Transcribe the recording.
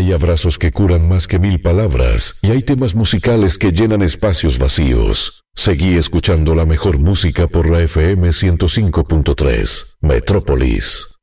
Hay abrazos que curan más que 1000 palabras y hay temas musicales que llenan espacios vacíos. Seguí escuchando la mejor música por la FM 105.3, Metrópolis.